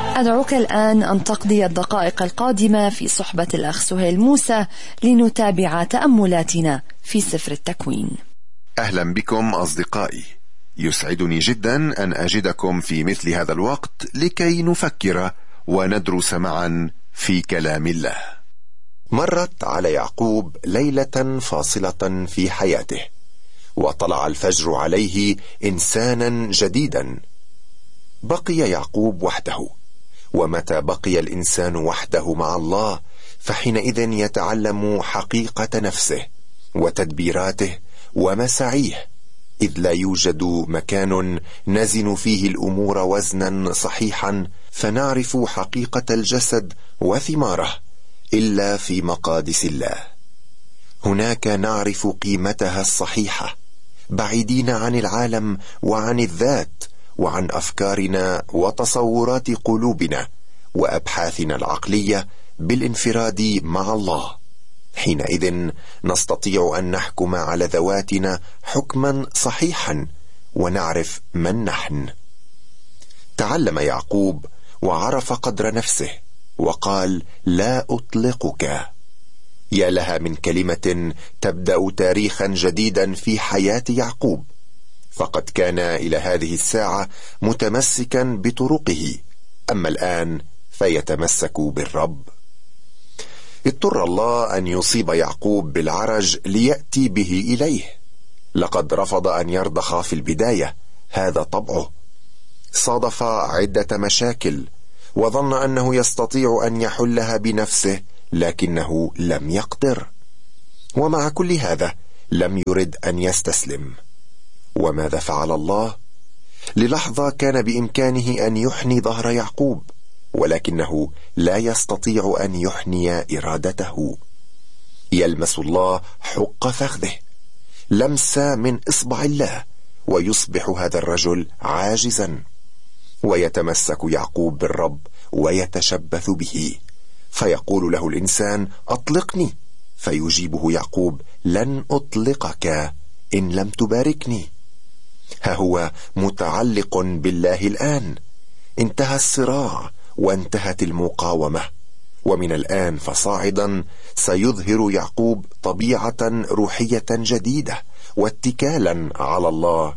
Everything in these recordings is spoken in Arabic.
أدعوك الآن أن تقضي الدقائق القادمة في صحبة الأخ سهيل موسى لنتابع تأملاتنا في سفر التكوين. أهلا بكم أصدقائي، يسعدني جدا أن أجدكم في مثل هذا الوقت لكي نفكر وندرس معا في كلام الله. مرت على يعقوب ليلة فاصلة في حياته، وطلع الفجر عليه إنسانا جديدا. بقي يعقوب وحده، ومتى بقي الإنسان وحده مع الله فحينئذ يتعلم حقيقة نفسه وتدبيراته ومساعيه، إذ لا يوجد مكان نزن فيه الأمور وزنا صحيحا فنعرف حقيقة الجسد وثماره إلا في مقادس الله. هناك نعرف قيمتها الصحيحة، بعيدين عن العالم وعن الذات وعن أفكارنا وتصورات قلوبنا وأبحاثنا العقلية بالانفراد مع الله. حينئذ نستطيع أن نحكم على ذواتنا حكما صحيحا ونعرف من نحن. تعلم يعقوب وعرف قدر نفسه وقال: لا أطلقك. يا لها من كلمة تبدأ تاريخا جديدا في حياة يعقوب، فقد كان إلى هذه الساعة متمسكا بطرقه، أما الآن فيتمسك بالرب. اضطر الله أن يصيب يعقوب بالعرج ليأتي به إليه. لقد رفض أن يرضخ في البداية، هذا طبعه. صادف عدة مشاكل وظن أنه يستطيع أن يحلها بنفسه، لكنه لم يقدر. ومع كل هذا لم يرد أن يستسلم. وماذا فعل الله؟ للحظة كان بإمكانه أن يحني ظهر يعقوب، ولكنه لا يستطيع أن يحني إرادته. يلمس الله حق فخذه، لمسة من إصبع الله، ويصبح هذا الرجل عاجزا. ويتمسك يعقوب بالرب ويتشبث به، فيقول له الإنسان: أطلقني، فيجيبه يعقوب: لن أطلقك إن لم تباركني. ها هو متعلق بالله الآن. انتهى الصراع وانتهت المقاومة، ومن الآن فصاعدا سيظهر يعقوب طبيعة روحية جديدة واتكالا على الله.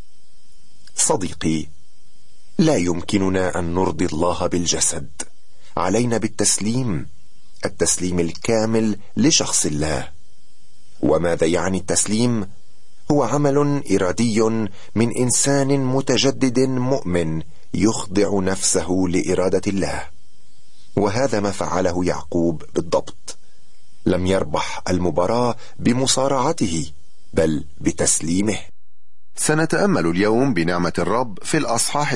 صديقي، لا يمكننا أن نرضي الله بالجسد، علينا بالتسليم، التسليم الكامل لشخص الله. وماذا يعني التسليم؟ هو عمل إرادي من إنسان متجدد مؤمن يخضع نفسه لإرادة الله، وهذا ما فعله يعقوب بالضبط. لم يربح المباراة بمصارعته بل بتسليمه. سنتأمل اليوم بنعمة الرب في الأصحاح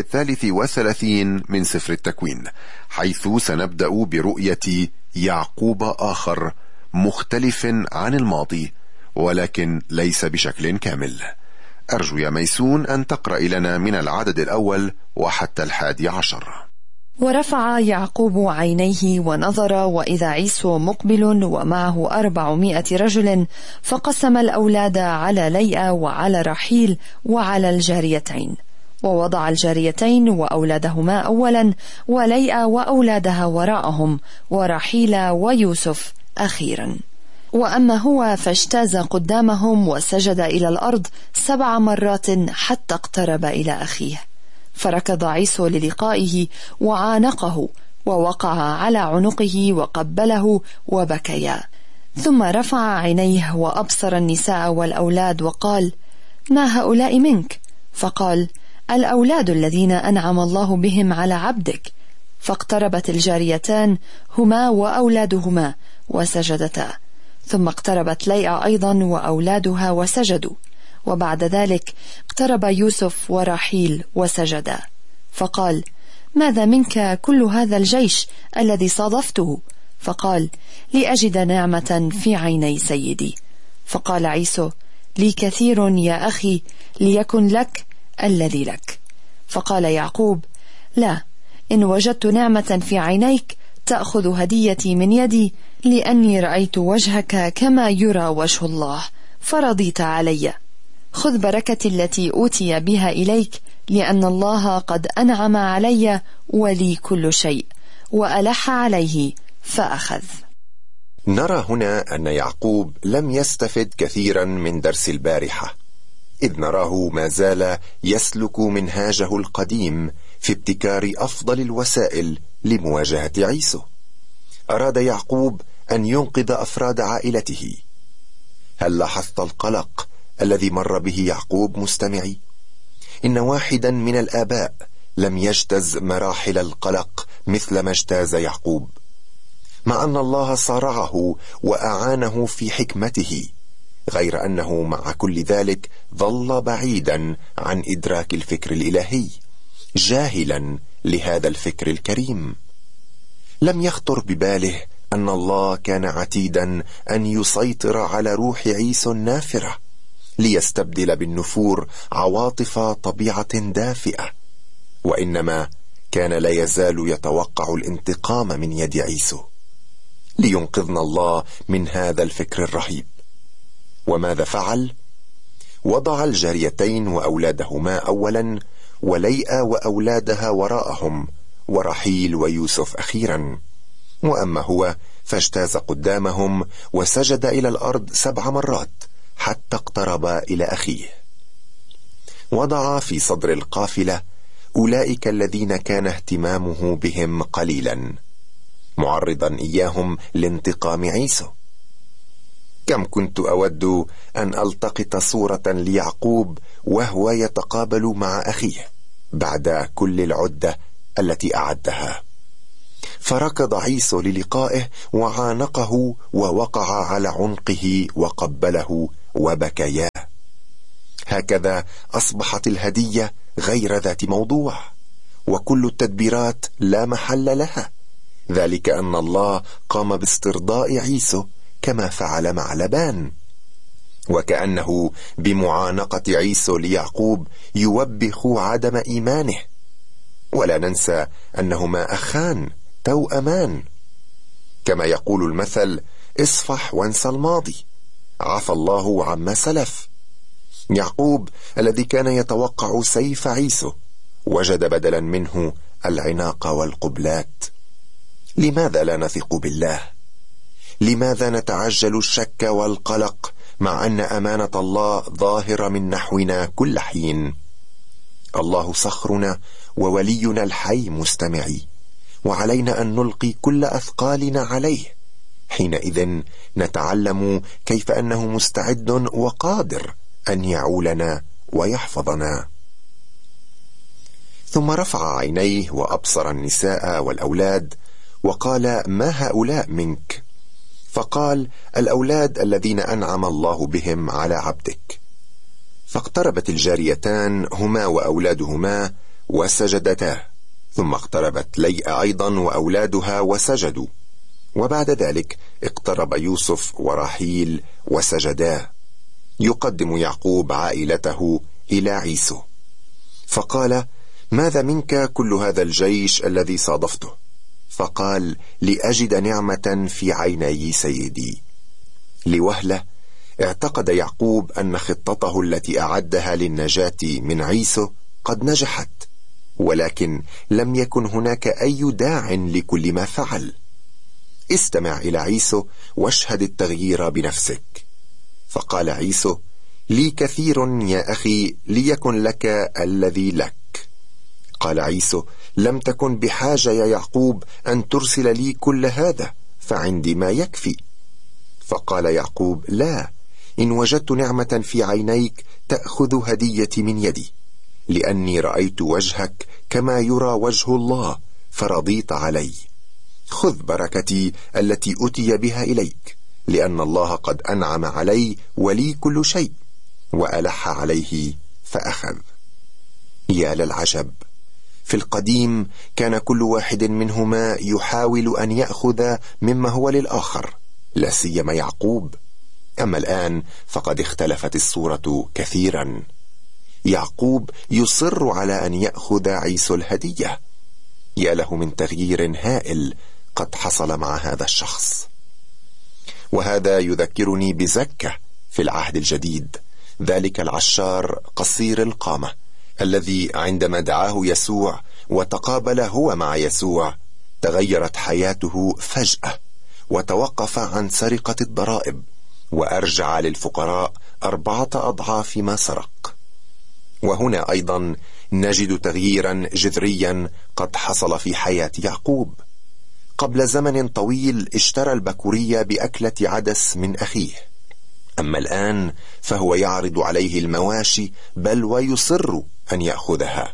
33 من سفر التكوين، حيث سنبدأ برؤية يعقوب آخر مختلف عن الماضي، ولكن ليس بشكل كامل. أرجو يا ميسون أن تقرأ لنا من العدد الأول وحتى 11. ورفع يعقوب عينيه ونظر، وإذا عيسو مقبل ومعه 400 رجل، فقسم الأولاد على ليئة وعلى رحيل وعلى الجاريتين، ووضع الجاريتين وأولادهما أولا، وليئة وأولادها وراءهم، ورحيل ويوسف أخيرا. وأما هو فاجتاز قدامهم وسجد إلى الأرض 7 مرات حتى اقترب إلى أخيه، فركض عيسو للقائه وعانقه ووقع على عنقه وقبله وبكيا. ثم رفع عينيه وأبصر النساء والأولاد وقال: ما هؤلاء منك؟ فقال: الأولاد الذين أنعم الله بهم على عبدك. فاقتربت الجاريتان هما وأولادهما وسجدتا، ثم اقتربت ليئة أيضا وأولادها وسجدوا، وبعد ذلك اقترب يوسف ورحيل وسجدا. فقال: ماذا منك كل هذا الجيش الذي صادفته؟ فقال: لأجد نعمة في عيني سيدي. فقال عيسو: لي كثير يا أخي، ليكن لك الذي لك. فقال يعقوب: لا، إن وجدت نعمة في عينيك تأخذ هديتي من يدي، لأني رأيت وجهك كما يرى وجه الله، فرضيت علي. خذ بركتي التي أوتي بها إليك، لأن الله قد أنعم علي ولي كل شيء، وألح عليه فأخذ. نرى هنا أن يعقوب لم يستفد كثيرا من درس البارحة، إذ نراه ما زال يسلك منهاجه القديم في ابتكار أفضل الوسائل لمواجهة عيسو. أراد يعقوب أن ينقذ أفراد عائلته. هل لاحظت القلق الذي مر به يعقوب مستمعي؟ إن واحدا من الآباء لم يجتز مراحل القلق مثل ما اجتاز يعقوب، مع أن الله صارعه وأعانه في حكمته، غير أنه مع كل ذلك ظل بعيدا عن إدراك الفكر الإلهي، جاهلا لهذا الفكر الكريم. لم يخطر بباله أن الله كان عتيدا أن يسيطر على روح عيسو النافرة ليستبدل بالنفور عواطف طبيعة دافئة، وإنما كان لا يزال يتوقع الانتقام من يد عيسو لينقذنا الله من هذا الفكر الرهيب. وماذا فعل؟ وضع الجاريتين وأولادهما أولا، وليئة وأولادها وراءهم، ورحيل ويوسف أخيرا. وأما هو فاجتاز قدامهم وسجد إلى الأرض 7 مرات حتى اقترب إلى أخيه. وضع في صدر القافلة أولئك الذين كان اهتمامه بهم قليلا، معرضا إياهم لانتقام عيسو. كم كنت أود أن ألتقط صورة ليعقوب وهو يتقابل مع أخيه بعد كل العدة التي أعدها، فركض عيسو للقائه وعانقه ووقع على عنقه وقبله وبكيا. هكذا أصبحت الهدية غير ذات موضوع، وكل التدبيرات لا محل لها، ذلك أن الله قام باسترضاء عيسو كما فعل مع لبان، وكأنه بمعانقة عيسو ليعقوب يوبخ عدم إيمانه. ولا ننسى أنهما أخان توأمان، كما يقول المثل: اصفح وانسى الماضي، عفى الله عما سلف. يعقوب الذي كان يتوقع سيف عيسو وجد بدلا منه العناق والقبلات. لماذا لا نثق بالله؟ لماذا نتعجل الشك والقلق مع أن أمانة الله ظاهرة من نحونا كل حين؟ الله صخرنا وولينا الحي مستمعي، وعلينا أن نلقي كل أثقالنا عليه. حينئذ نتعلم كيف أنه مستعد وقادر أن يعولنا ويحفظنا. ثم رفع عينيه وأبصر النساء والأولاد وقال: ما هؤلاء منك؟ فقال: الأولاد الذين أنعم الله بهم على عبدك. فاقتربت الجاريتان هما وأولادهما وسجدتا، ثم اقتربت ليئة أيضا وأولادها وسجدوا، وبعد ذلك اقترب يوسف ورحيل وسجدا. يقدم يعقوب عائلته إلى عيسو، فقال: ماذا منك كل هذا الجيش الذي صادفته؟ فقال: لأجد نعمة في عيني سيدي. لوهلة اعتقد يعقوب أن خطته التي أعدها للنجاة من عيسو قد نجحت، ولكن لم يكن هناك أي داع لكل ما فعل. استمع إلى عيسو واشهد التغيير بنفسك. فقال عيسو: لي كثير يا أخي ليكن لك الذي لك. قال عيسو: لم تكن بحاجة يا يعقوب أن ترسل لي كل هذا، فعندي ما يكفي. فقال يعقوب: لا، إن وجدت نعمة في عينيك تأخذ هديتي من يدي، لأني رأيت وجهك كما يرى وجه الله فرضيت علي. خذ بركتي التي أتي بها إليك، لأن الله قد أنعم علي ولي كل شيء، وألح عليه فأخذ. يا للعجب! في القديم كان كل واحد منهما يحاول أن يأخذ مما هو للآخر، لا سيما يعقوب. أما الآن فقد اختلفت الصورة كثيرا. يعقوب يصر على أن يأخذ عيسو الهدية. يا له من تغيير هائل قد حصل مع هذا الشخص. وهذا يذكرني بزكة في العهد الجديد، ذلك العشار قصير القامة الذي عندما دعاه يسوع وتقابل هو مع يسوع تغيرت حياته فجأة، وتوقف عن سرقة الضرائب وأرجع للفقراء 4 أضعاف ما سرق. وهنا أيضا نجد تغييرا جذريا قد حصل في حياة يعقوب. قبل زمن طويل اشترى البكورية بأكلة عدس من أخيه، أما الآن فهو يعرض عليه المواشي بل ويصر أن يأخذها.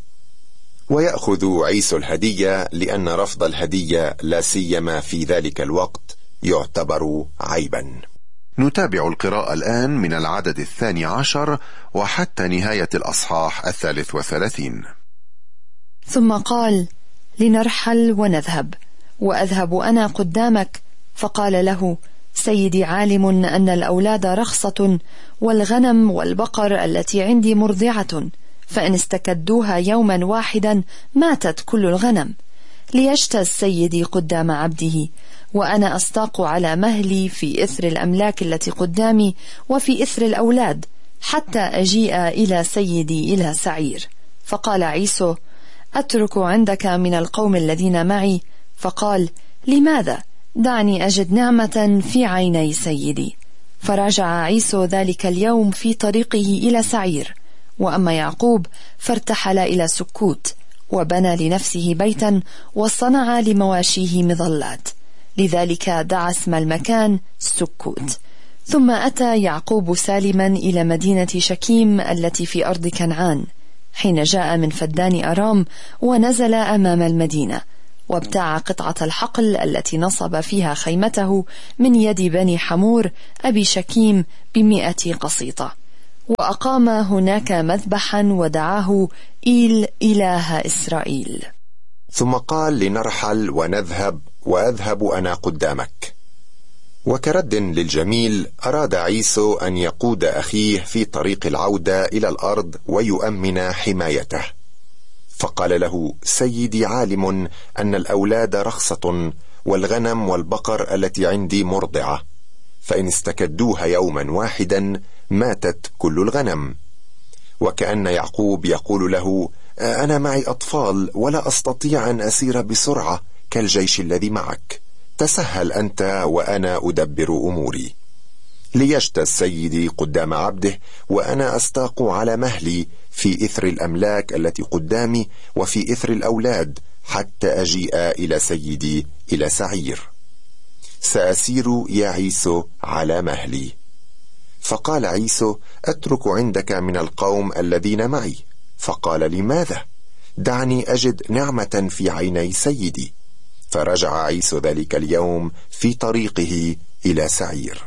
ويأخذ عيسو الهدية لأن رفض الهدية لا سيما في ذلك الوقت يعتبر عيبا. نتابع القراءة الآن من العدد 12 وحتى نهاية الأصحاح 33. ثم قال: لنرحل ونذهب، وأذهب أنا قدامك. فقال له: سيدي عالم أن الأولاد رخصة، والغنم والبقر التي عندي مرضعة، فإن استكدوها يوما واحدا ماتت كل الغنم. ليجتز سيدي قدام عبده، وأنا أستاق على مهلي في إثر الأملاك التي قدامي وفي إثر الأولاد، حتى أجيء إلى سيدي إلى سعير. فقال عيسو: أترك عندك من القوم الذين معي؟ فقال: لماذا؟ دعني أجد نعمة في عيني سيدي. فرجع عيسو ذلك اليوم في طريقه إلى سعير. وأما يعقوب فارتحل إلى سكوت، وبنى لنفسه بيتا، وصنع لمواشيه مظلات، لذلك دعا اسم المكان سكوت. ثم أتى يعقوب سالما إلى مدينة شكيم التي في أرض كنعان، حين جاء من فدان أرام، ونزل أمام المدينة، وابتاع قطعة الحقل التي نصب فيها خيمته من يد بني حمور أبي شكيم ب100 قسيطة، وأقام هناك مذبحا ودعاه إيل إله إسرائيل. ثم قال: لنرحل ونذهب، وأذهب أنا قدامك. وكرد للجميل أراد عيسو أن يقود أخيه في طريق العودة إلى الأرض ويؤمن حمايته. فقال له: سيدي عالم أن الأولاد رخصة، والغنم والبقر التي عندي مرضعة، فإن استكدوها يوما واحدا ماتت كل الغنم. وكأن يعقوب يقول له: أنا معي أطفال ولا أستطيع أن أسير بسرعة كالجيش الذي معك، تسهل أنت وأنا أدبر أموري. ليجتز سيدي قدام عبده، وأنا أستاق على مهلي في إثر الأملاك التي قدامي وفي إثر الأولاد، حتى أجيء إلى سيدي إلى سعير. سأسير يا عيسو على مهلي. فقال عيسو: أترك عندك من القوم الذين معي. فقال: لماذا؟ دعني أجد نعمة في عيني سيدي. فرجع عيسو ذلك اليوم في طريقه إلى سعير.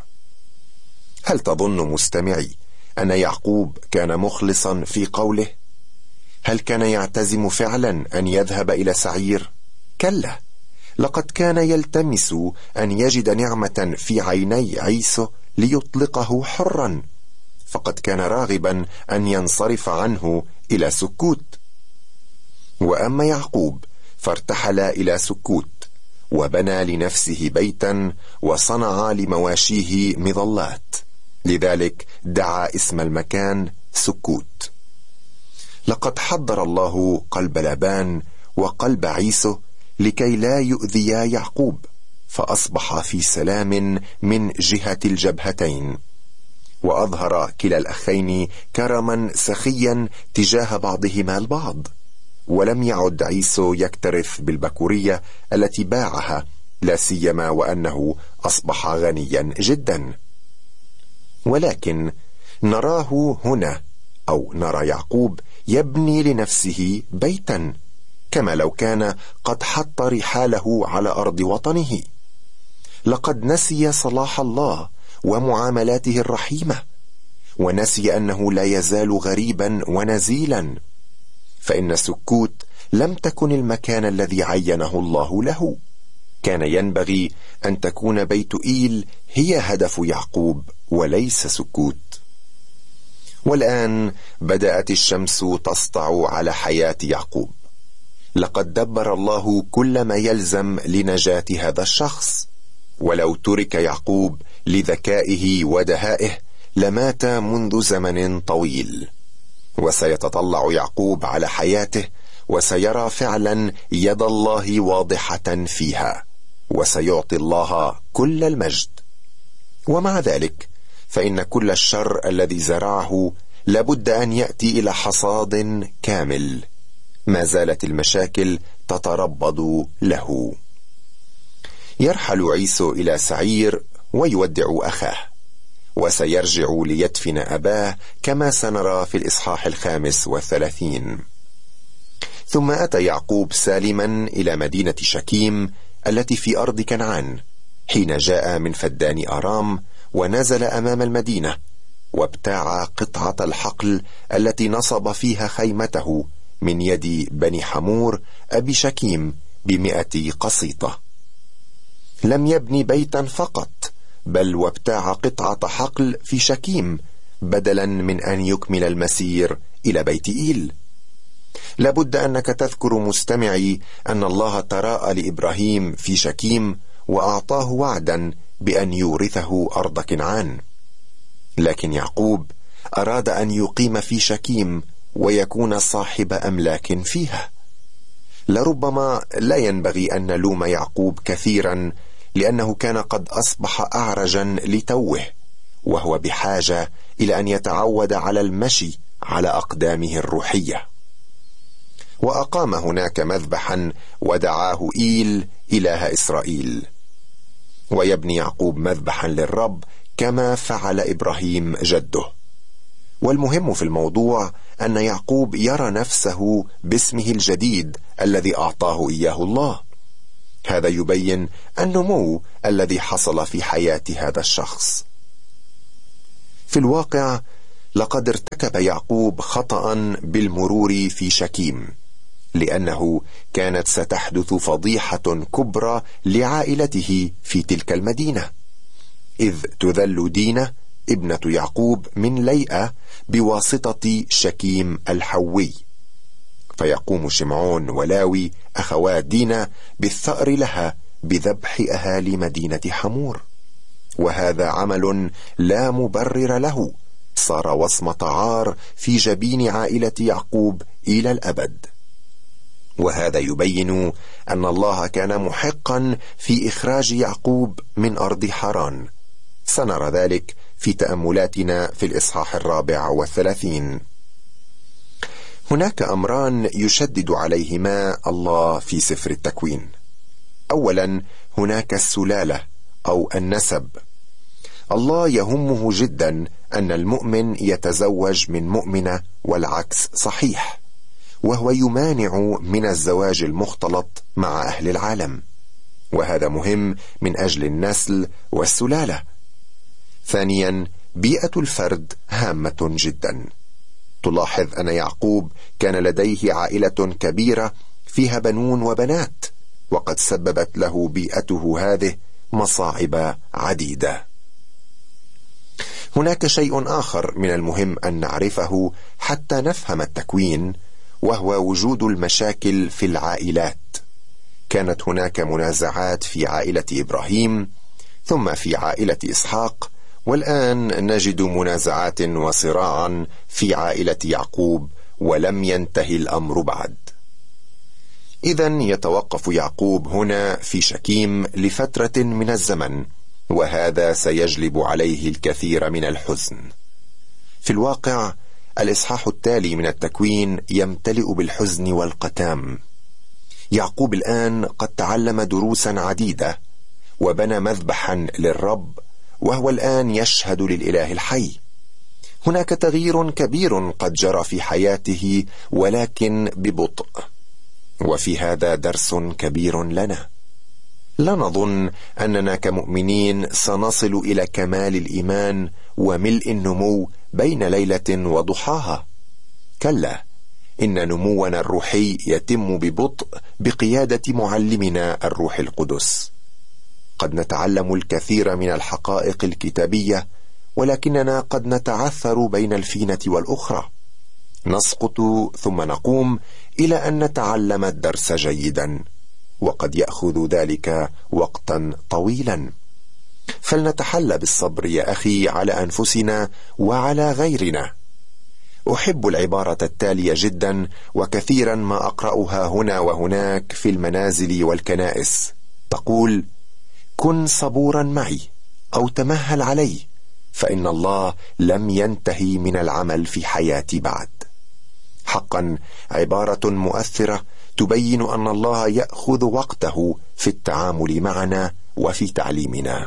هل تظن مستمعي أن يعقوب كان مخلصا في قوله؟ هل كان يعتزم فعلا أن يذهب إلى سعير؟ كلا، لقد كان يلتمس أن يجد نعمة في عيني عيسو ليطلقه حرا، فقد كان راغبا أن ينصرف عنه إلى سكوت. وأما يعقوب فارتحل إلى سكوت، وبنى لنفسه بيتا، وصنع لمواشيه مظلات، لذلك دعا اسم المكان سكوت. لقد حضر الله قلب لابان وقلب عيسو لكي لا يؤذيا يعقوب، فأصبح في سلام من جهة الجبهتين، وأظهر كلا الأخين كرما سخيا تجاه بعضهما البعض. ولم يعد عيسو يكترث بالبكورية التي باعها، لا سيما وأنه أصبح غنيا جدا. ولكن نراه هنا، أو نرى يعقوب يبني لنفسه بيتا، كما لو كان قد حط رحاله على أرض وطنه. لقد نسي صلاح الله ومعاملاته الرحيمة، ونسي أنه لا يزال غريبا ونزيلا، فإن سكوت لم تكن المكان الذي عينه الله له. كان ينبغي أن تكون بيت إيل هي هدف يعقوب وليس سكوت. والآن بدأت الشمس تسطع على حياة يعقوب. لقد دبر الله كل ما يلزم لنجاة هذا الشخص، ولو ترك يعقوب لذكائه ودهائه لمات منذ زمن طويل، وسيتطلع يعقوب على حياته وسيرى فعلا يد الله واضحة فيها، وسيعطي الله كل المجد. ومع ذلك فإن كل الشر الذي زرعه لابد أن يأتي إلى حصاد كامل. ما زالت المشاكل تتربض له. يرحل عيسو إلى سعير ويودع أخاه، وسيرجع ليدفن أباه كما سنرى في الإصحاح 35. ثم أتى يعقوب سالما إلى مدينة شكيم التي في أرض كنعان، حين جاء من فدان آرام، ونزل أمام المدينة وابتاع قطعة الحقل التي نصب فيها خيمته من يد بني حمور أبي شكيم ب100 قسيطة. لم يبني بيتا فقط، بل وابتاع قطعة حقل في شكيم بدلا من أن يكمل المسير إلى بيت إيل. لابد أنك تذكر مستمعي أن الله تراءى لإبراهيم في شكيم وأعطاه وعدا بأن يورثه أرض كنعان، لكن يعقوب أراد أن يقيم في شكيم ويكون صاحب أملاك فيها. لربما لا ينبغي أن نلوم يعقوب كثيرا، لأنه كان قد أصبح أعرجا لتوه، وهو بحاجة إلى أن يتعود على المشي على أقدامه الروحية. وأقام هناك مذبحا ودعاه إيل إله إسرائيل. ويبني يعقوب مذبحا للرب كما فعل إبراهيم جده. والمهم في الموضوع أن يعقوب يرى نفسه باسمه الجديد الذي أعطاه إياه الله. هذا يبين النمو الذي حصل في حياة هذا الشخص. في الواقع لقد ارتكب يعقوب خطأ بالمرور في شكيم، لأنه كانت ستحدث فضيحة كبرى لعائلته في تلك المدينة، إذ تذل دينة ابنة يعقوب من ليئة بواسطة شكيم الحوي، فيقوم شمعون ولاوي أخوات دينة بالثأر لها بذبح أهالي مدينة حمور. وهذا عمل لا مبرر له، صار وصمة عار في جبين عائلة يعقوب إلى الأبد. وهذا يبين أن الله كان محقا في إخراج يعقوب من أرض حران. سنرى ذلك في تأملاتنا في الإصحاح 34. هناك أمران يشدد عليهما الله في سفر التكوين. أولا، هناك السلالة أو النسب. الله يهمه جدا أن المؤمن يتزوج من مؤمنة، والعكس صحيح، وهو يمانع من الزواج المختلط مع أهل العالم، وهذا مهم من أجل النسل والسلالة. ثانيا، بيئة الفرد هامة جدا. تلاحظ أن يعقوب كان لديه عائلة كبيرة فيها بنون وبنات، وقد سببت له بيئته هذه مصاعب عديدة. هناك شيء آخر من المهم أن نعرفه حتى نفهم التكوين، وهو وجود المشاكل في العائلات. كانت هناك منازعات في عائلة إبراهيم، ثم في عائلة إسحاق، والآن نجد منازعات وصراعا في عائلة يعقوب، ولم ينتهي الأمر بعد. إذن يتوقف يعقوب هنا في شكيم لفترة من الزمن، وهذا سيجلب عليه الكثير من الحزن. في الواقع الإصحاح التالي من التكوين يمتلئ بالحزن والقتام. يعقوب الآن قد تعلم دروسا عديدة، وبنى مذبحا للرب، وهو الآن يشهد للإله الحي. هناك تغيير كبير قد جرى في حياته، ولكن ببطء، وفي هذا درس كبير لنا. لا نظن أننا كمؤمنين سنصل إلى كمال الإيمان وملء النمو بين ليلة وضحاها. كلا، إن نمونا الروحي يتم ببطء بقيادة معلمنا الروح القدس. قد نتعلم الكثير من الحقائق الكتابية، ولكننا قد نتعثر بين الفينة والأخرى، نسقط ثم نقوم إلى أن نتعلم الدرس جيدا، وقد يأخذ ذلك وقتا طويلا. فلنتحلى بالصبر يا أخي على أنفسنا وعلى غيرنا. أحب العبارة التالية جدا، وكثيرا ما أقرأها هنا وهناك في المنازل والكنائس، تقول: كن صبورا معي أو تمهل علي، فإن الله لم ينتهي من العمل في حياتي بعد. حقا عبارة مؤثرة تبين أن الله يأخذ وقته في التعامل معنا وفي تعليمنا.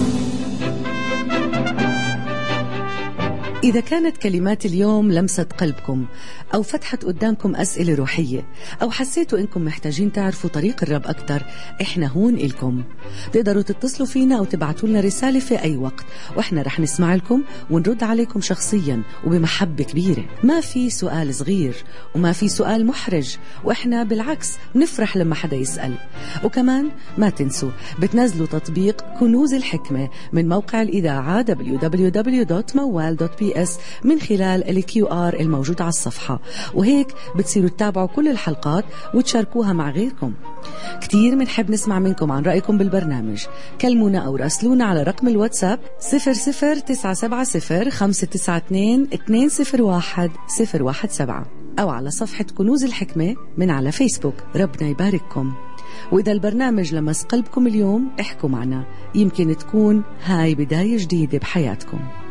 إذا كانت كلمات اليوم لمست قلبكم أو فتحت قدامكم أسئلة روحية أو حسيتوا إنكم محتاجين تعرفوا طريق الرب أكتر، إحنا هون إلكم. تقدروا تتصلوا فينا أو تبعتوا لنا رسالة في أي وقت، وإحنا رح نسمع لكم ونرد عليكم شخصيا وبمحبة كبيرة. ما في سؤال صغير وما في سؤال محرج، وإحنا بالعكس نفرح لما حدا يسأل. وكمان ما تنسوا بتنزلوا تطبيق كنوز الحكمة من موقع الإذاعة www.mawal.ps من خلال ال QR الموجود على الصفحة، وهيك بتصيروا تتابعوا كل الحلقات وتشاركوها مع غيركم. كتير منحب نسمع منكم عن رأيكم بالبرنامج. كلمونا أو راسلونا على رقم الواتساب 00970-592-201-017 أو على صفحة كنوز الحكمة من على فيسبوك. ربنا يبارككم. وإذا البرنامج لمس قلبكم اليوم، احكوا معنا، يمكن تكون هاي بداية جديدة بحياتكم.